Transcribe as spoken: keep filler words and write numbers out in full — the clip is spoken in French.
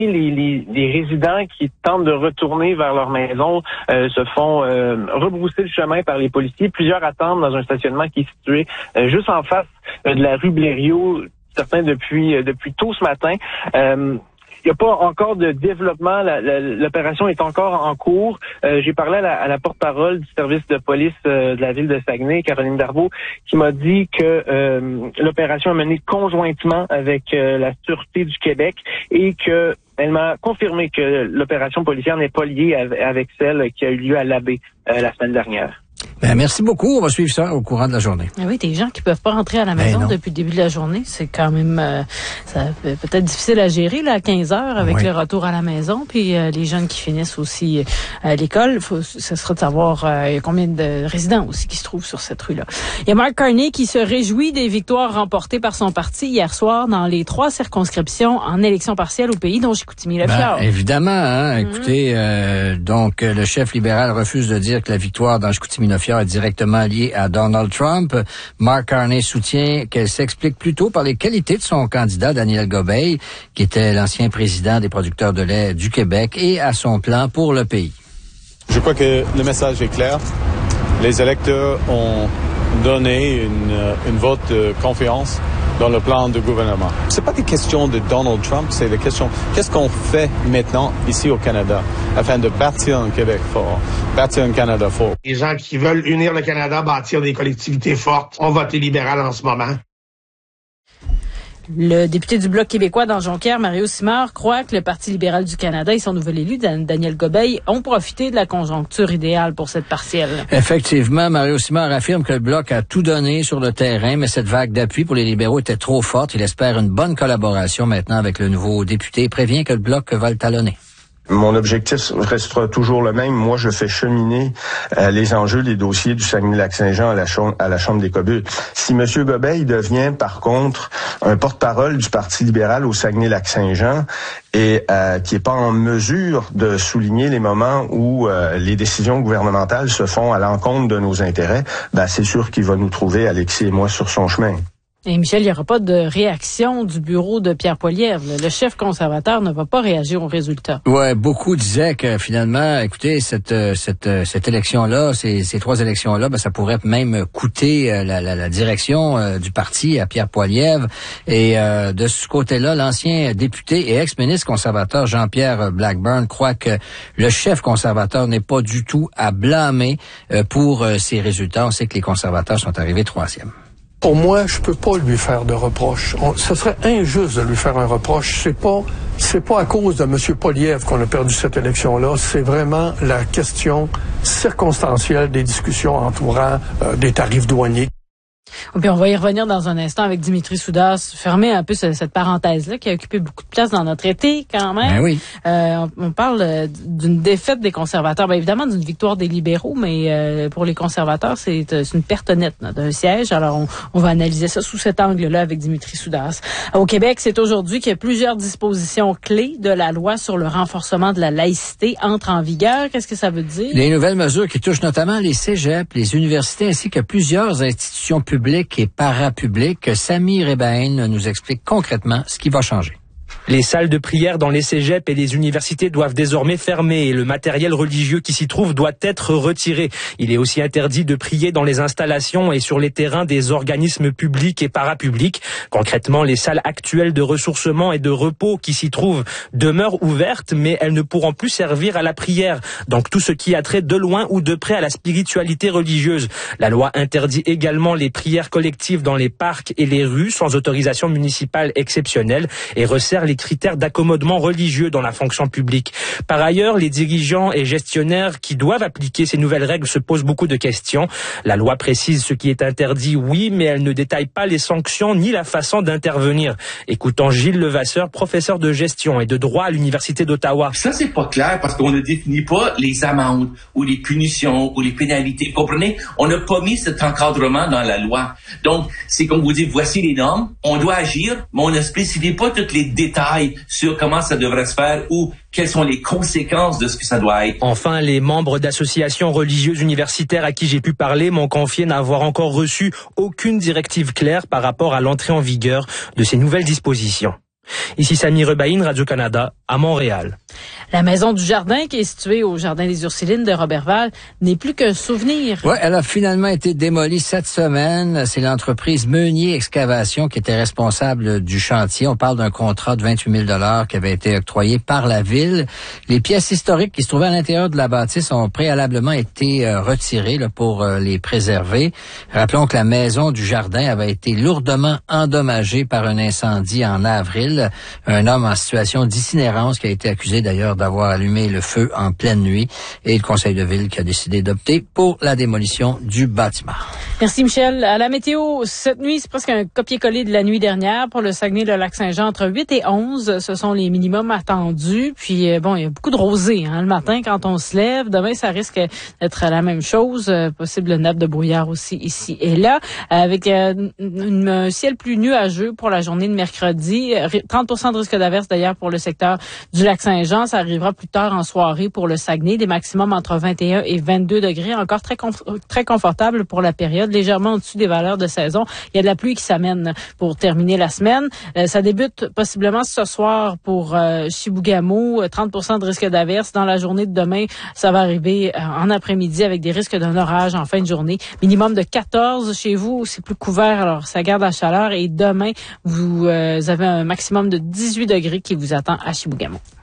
Les, les, les résidents qui tentent de retourner vers leur maison euh, se font euh, rebrousser le chemin par les policiers. Plusieurs attendent dans un stationnement qui est situé euh, juste en face euh, de la rue Blériot, certains depuis euh, depuis tôt ce matin. Euh, Il n'y a pas encore de développement. La, la, l'opération est encore en cours. Euh, j'ai parlé à la, à la porte-parole du service de police euh, de la ville de Saguenay, Caroline Darvaux, qui m'a dit que euh, l'opération est menée conjointement avec euh, la Sûreté du Québec et que elle m'a confirmé que l'opération policière n'est pas liée avec celle qui a eu lieu à l'Abbé euh, la semaine dernière. Ben, merci beaucoup. On va suivre ça au courant de la journée. Ah oui, des gens qui peuvent pas rentrer à la maison ben depuis le début de la journée. C'est quand même euh, ça peut-être difficile à gérer là, à quinze heures avec oui. le retour à la maison. Puis euh, les jeunes qui finissent aussi euh, à l'école. Faut, ce sera de savoir euh, combien de résidents aussi qui se trouvent sur cette rue-là. Il y a Mark Carney qui se réjouit des victoires remportées par son parti hier soir dans les trois circonscriptions en élection partielle au pays, dont Chicoutimi-Lafiard. Ben, évidemment. Hein, mmh. Écoutez, euh, donc le chef libéral refuse de dire que la victoire dans Chicoutimi-Lafiard est directement liée à Donald Trump. Mark Carney soutient qu'elle s'explique plutôt par les qualités de son candidat, Daniel Gobeil, qui était l'ancien président des producteurs de lait du Québec, et à son plan pour le pays. Je crois que le message est clair. Les électeurs ont donné une, une vote de confiance dans le plan de gouvernement. C'est pas des questions de Donald Trump, c'est des questions qu'est-ce qu'on fait maintenant ici au Canada afin de bâtir un Québec fort, bâtir un Canada fort. Les gens qui veulent unir le Canada, bâtir des collectivités fortes, ont voté libéral en ce moment. Le député du Bloc québécois dans Jonquière, Mario Simard, croit que le Parti libéral du Canada et son nouvel élu, Daniel Gobeil, ont profité de la conjoncture idéale pour cette partielle. Effectivement, Mario Simard affirme que le Bloc a tout donné sur le terrain, mais cette vague d'appui pour les libéraux était trop forte. Il espère une bonne collaboration maintenant avec le nouveau député et prévient que le Bloc va le talonner. Mon objectif restera toujours le même. Moi, je fais cheminer euh, les enjeux, les dossiers du Saguenay-Lac-Saint-Jean à la, chambre, à la Chambre des communes. Si M. Gobeil devient, par contre, un porte-parole du Parti libéral au Saguenay-Lac-Saint-Jean et euh, qui n'est pas en mesure de souligner les moments où euh, les décisions gouvernementales se font à l'encontre de nos intérêts, ben, c'est sûr qu'il va nous trouver, Alexis et moi, sur son chemin. Et Michel, il n'y aura pas de réaction du bureau de Pierre Poilievre. Le chef conservateur ne va pas réagir aux résultats. Ouais, beaucoup disaient que finalement, écoutez, cette cette cette élection-là, ces ces trois élections-là, ben ça pourrait même coûter la la, la direction euh, du parti à Pierre Poilievre. Et euh, de ce côté-là, l'ancien député et ex-ministre conservateur Jean-Pierre Blackburn croit que le chef conservateur n'est pas du tout à blâmer euh, pour euh, ces résultats. On sait que les conservateurs sont arrivés troisième. Pour moi, je peux pas lui faire de reproche. On, ce serait injuste de lui faire un reproche. C'est pas, c'est pas à cause de M. Poilievre qu'on a perdu cette élection-là. C'est vraiment la question circonstancielle des discussions entourant euh, des tarifs douaniers. Puis on va y revenir dans un instant avec Dimitri Soudas, fermer un peu ce, cette parenthèse-là qui a occupé beaucoup de place dans notre été quand même. Ben oui. Euh, on, on parle d'une défaite des conservateurs, bien évidemment d'une victoire des libéraux, mais euh, pour les conservateurs, c'est, c'est une perte nette là, d'un siège. Alors on, on va analyser ça sous cet angle-là avec Dimitri Soudas. Au Québec, c'est aujourd'hui que plusieurs dispositions clés de la loi sur le renforcement de la laïcité entrent en vigueur. Qu'est-ce que ça veut dire? Les nouvelles mesures qui touchent notamment les cégeps, les universités ainsi que plusieurs institutions publiques et parapublic. Sami Rebain nous explique concrètement ce qui va changer. Les salles de prière dans les cégeps et les universités doivent désormais fermer et le matériel religieux qui s'y trouve doit être retiré. Il est aussi interdit de prier dans les installations et sur les terrains des organismes publics et parapublics. Concrètement, les salles actuelles de ressourcement et de repos qui s'y trouvent demeurent ouvertes, mais elles ne pourront plus servir à la prière. Donc tout ce qui a trait de loin ou de près à la spiritualité religieuse. La loi interdit également les prières collectives dans les parcs et les rues sans autorisation municipale exceptionnelle et resserre les critères d'accommodement religieux dans la fonction publique. Par ailleurs, les dirigeants et gestionnaires qui doivent appliquer ces nouvelles règles se posent beaucoup de questions. La loi précise ce qui est interdit, oui, mais elle ne détaille pas les sanctions ni la façon d'intervenir. Écoutons Gilles Levasseur, professeur de gestion et de droit à l'Université d'Ottawa. Ça, c'est pas clair parce qu'on ne définit pas les amendes ou les punitions ou les pénalités. Vous comprenez? On n'a pas mis cet encadrement dans la loi. Donc, c'est comme vous dites, voici les normes, on doit agir, mais on ne spécifie pas tous les détails sur comment ça devrait se faire ou quelles sont les conséquences de ce que ça doit être. Enfin, les membres d'associations religieuses universitaires à qui j'ai pu parler m'ont confié n'avoir encore reçu aucune directive claire par rapport à l'entrée en vigueur de ces nouvelles dispositions. Ici Samy Rebaïne, Radio-Canada, à Montréal. La maison du jardin, qui est située au Jardin des Ursulines de Roberval, n'est plus qu'un souvenir. Oui, elle a finalement été démolie cette semaine. C'est l'entreprise Meunier Excavation qui était responsable du chantier. On parle d'un contrat de vingt-huit mille dollars qui avait été octroyé par la ville. Les pièces historiques qui se trouvaient à l'intérieur de la bâtisse ont préalablement été euh, retirées là, pour euh, les préserver. Rappelons que la maison du jardin avait été lourdement endommagée par un incendie en avril. Un homme en situation d'itinérance qui a été accusé d'ailleurs d'avoir allumé le feu en pleine nuit, et le conseil de ville qui a décidé d'opter pour la démolition du bâtiment. Merci Michel. À la météo, cette nuit, c'est presque un copier-coller de la nuit dernière pour le Saguenay, le Lac-Saint-Jean, entre huit et onze. Ce sont les minimums attendus. Puis, bon, il y a beaucoup de rosée hein, le matin quand on se lève. Demain, ça risque d'être la même chose. Euh, possible nappe de brouillard aussi ici et là. Avec euh, une, un ciel plus nuageux pour la journée de mercredi. trente pour cent de risque d'averse d'ailleurs pour le secteur du Lac-Saint-Jean. Ça arrivera plus tard en soirée pour le Saguenay. Des maximums entre vingt et un et vingt-deux degrés. Encore très, conf- très confortable pour la période. Légèrement au-dessus des valeurs de saison. Il y a de la pluie qui s'amène pour terminer la semaine. Euh, ça débute possiblement ce soir pour euh, Chibougamau. trente pour cent de risque d'averse. Dans la journée de demain, ça va arriver euh, en après-midi avec des risques d'un orage en fin de journée. Minimum de quatorze chez vous. C'est plus couvert, alors ça garde la chaleur. Et demain, vous euh, avez un maximum de dix-huit degrés qui vous attend à Chibougamau.